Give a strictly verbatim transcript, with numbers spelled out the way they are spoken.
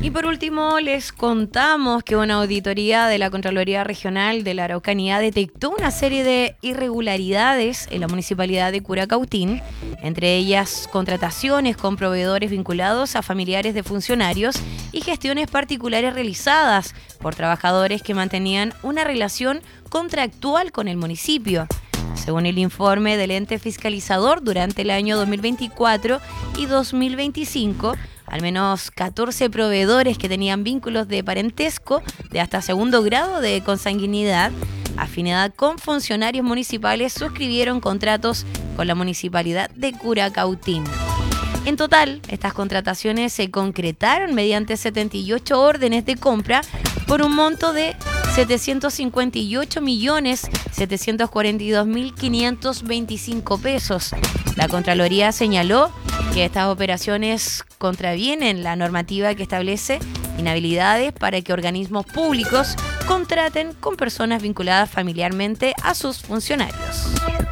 Y por último, les contamos que una auditoría de la Contraloría Regional de la Araucanía detectó una serie de irregularidades en la municipalidad de Curacautín, entre ellas contrataciones con proveedores vinculados a familiares de funcionarios y gestiones particulares realizadas por trabajadores que mantenían una relación contractual con el municipio. Según el informe del ente fiscalizador, durante el año dos mil veinticuatro y dos mil veinticinco, al menos catorce proveedores que tenían vínculos de parentesco de hasta segundo grado de consanguinidad, afinidad con funcionarios municipales, suscribieron contratos con la municipalidad de Curacautín. En total, estas contrataciones se concretaron mediante setenta y ocho órdenes de compra por un monto de setecientos cincuenta y ocho millones setecientos cuarenta y dos mil quinientos veinticinco pesos. La Contraloría señaló que estas operaciones contravienen la normativa que establece inhabilidades para que organismos públicos contraten con personas vinculadas familiarmente a sus funcionarios.